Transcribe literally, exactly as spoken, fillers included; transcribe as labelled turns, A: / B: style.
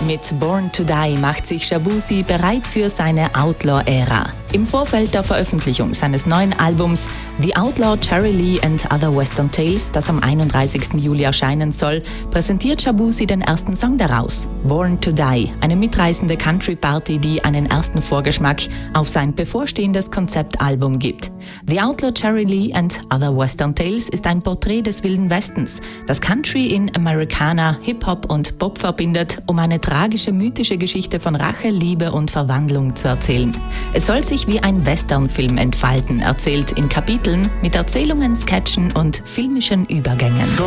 A: Mit Born to Die macht sich Shaboozey bereit für seine Outlaw-Ära. Im Vorfeld der Veröffentlichung seines neuen Albums The Outlaw Jerry Lee and Other Western Tales, das am einunddreißigsten Juli erscheinen soll, präsentiert Shaboozey den ersten Song daraus. Born to Die, eine mitreißende Country-Party, die einen ersten Vorgeschmack auf sein bevorstehendes Konzeptalbum gibt. The Outlaw Jerry Lee and Other Western Tales ist ein Porträt des Wilden Westens, das Country in Americana, Hip-Hop und Pop verbindet, um eine tragische, mythische Geschichte von Rache, Liebe und Verwandlung zu erzählen. Es soll sich wie ein Westernfilm entfalten, erzählt in Kapiteln mit Erzählungen, Sketchen und filmischen Übergängen.